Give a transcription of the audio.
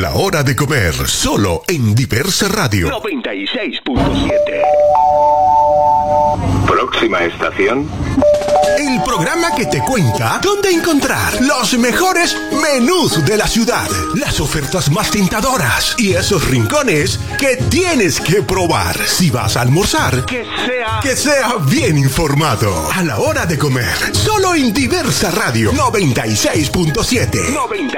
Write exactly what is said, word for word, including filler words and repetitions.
la hora de comer, solo en Diversa Radio noventa y seis punto siete. Próxima estación. El programa que te cuenta dónde encontrar los mejores menús de la ciudad, las ofertas más tentadoras y esos rincones que tienes que probar. Si vas a almorzar, Que sea... que sea bien informado. A la hora de comer, solo en Diversa Radio noventa y seis punto siete. noventa